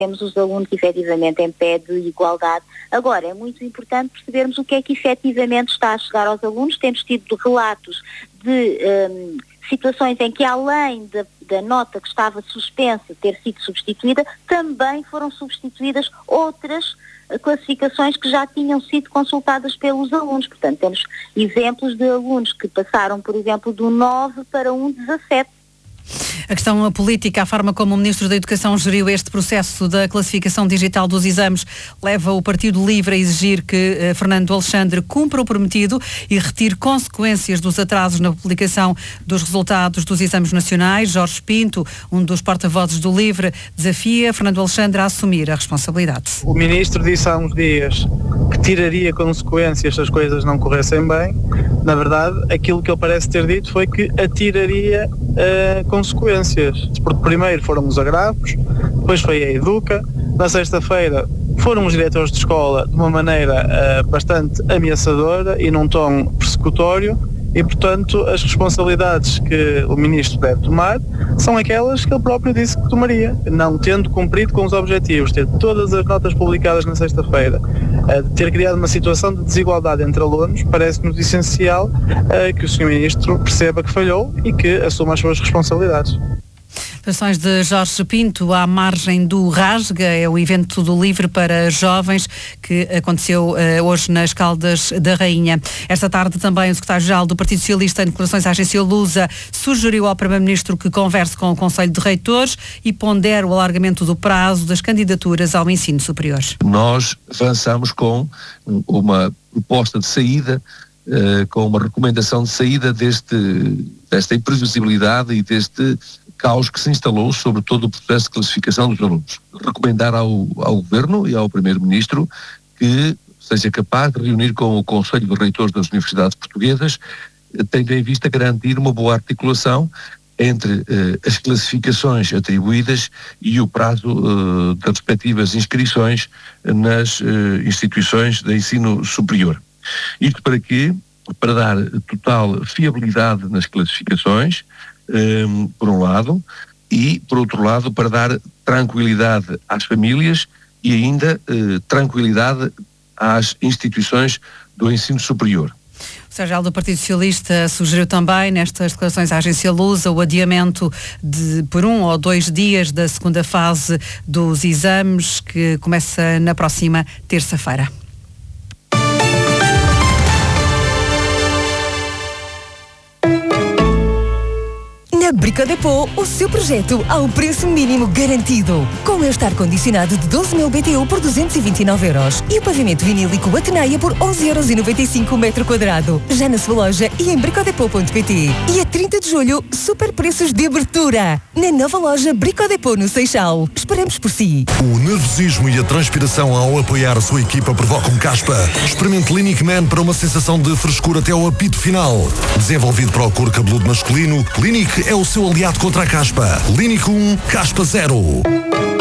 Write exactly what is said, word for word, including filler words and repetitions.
Temos os alunos efetivamente em pé de igualdade. Agora, é muito importante percebermos o que é que efetivamente está a chegar aos alunos. Temos tido relatos de um, situações em que, além da, da nota que estava suspensa ter sido substituída, também foram substituídas outras classificações que já tinham sido consultadas pelos alunos. Portanto, temos exemplos de alunos que passaram, por exemplo, do nove para um dezassete. A questão política, a forma como o Ministro da Educação geriu este processo da classificação digital dos exames, leva o Partido Livre a exigir que eh, Fernando Alexandre cumpra o prometido e retire consequências dos atrasos na publicação dos resultados dos exames nacionais. Jorge Pinto, um dos porta-vozes do Livre, desafia Fernando Alexandre a assumir a responsabilidade. O Ministro disse há uns dias que tiraria consequências se as coisas não corressem bem. Na verdade, aquilo que ele parece ter dito foi que atiraria uh, consequências. Porque primeiro foram os agravos, depois foi a Educa, na sexta-feira foram os diretores de escola de uma maneira uh, bastante ameaçadora e num tom persecutório e, portanto, as responsabilidades que o Ministro deve tomar são aquelas que ele próprio disse que tomaria, não tendo cumprido com os objetivos, ter todas as notas publicadas na sexta-feira, uh, ter criado uma situação de desigualdade entre alunos. Parece-nos essencial uh, que o senhor Ministro perceba que falhou e que assuma as suas responsabilidades. Declarações de Jorge Pinto à margem do Rasga, é o evento do Livre para jovens que aconteceu uh, hoje nas Caldas da Rainha. Esta tarde também o secretário-geral do Partido Socialista, em declarações à agência Lusa, sugeriu ao Primeiro-Ministro que converse com o Conselho de Reitores e pondere o alargamento do prazo das candidaturas ao ensino superior. Nós avançamos com uma proposta de saída, uh, com uma recomendação de saída deste, desta imprevisibilidade e deste caos que se instalou sobre todo o processo de classificação dos alunos. Recomendar ao, ao Governo e ao Primeiro-Ministro que seja capaz de reunir com o Conselho de Reitores das Universidades Portuguesas, tendo em vista garantir uma boa articulação entre eh, as classificações atribuídas e o prazo eh, das respectivas inscrições nas eh, instituições de ensino superior. Isto para quê? Para dar total fiabilidade nas classificações, Um, por um lado, e por outro lado para dar tranquilidade às famílias e ainda uh, tranquilidade às instituições do ensino superior. O secretário-geral do Partido Socialista sugeriu também nestas declarações à agência Lusa o adiamento de, por um ou dois dias da segunda fase dos exames, que começa na próxima terça-feira. Na Brico Depot, o seu projeto ao preço mínimo garantido. Com este ar-condicionado de doze mil B T U por duzentos e vinte e nove euros e o pavimento vinílico Ateneia por onze euros e noventa e cinco o metro quadrado. Já na sua loja e em bricodepot ponto pt. E a trinta de julho, super preços de abertura. Na nova loja Brico Depot no Seixal. Esperamos por si. O nervosismo e a transpiração ao apoiar a sua equipa provocam caspa. Experimente Clinic Man para uma sensação de frescura até ao apito final. Desenvolvido para o couro cabeludo masculino, Clinic é o seu aliado contra a caspa. Clinic um, caspa zero.